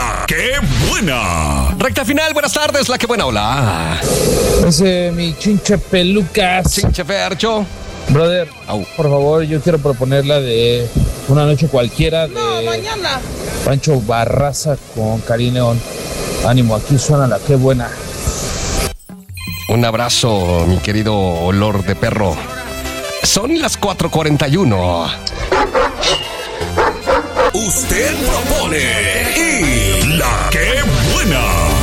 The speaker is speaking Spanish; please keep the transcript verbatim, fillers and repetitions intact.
La que buena. Recta final, buenas tardes, la que buena, hola. Ese mi chinche pelucas. Chinche Fercho. Brother, Au. por favor, yo quiero proponer la de Una noche cualquiera de No, mañana. Pancho Barraza con Karim León. Ánimo, aquí suena la que buena. Un abrazo, mi querido olor de perro. Son las cuatro cuarenta y uno. Usted propone y la que buena.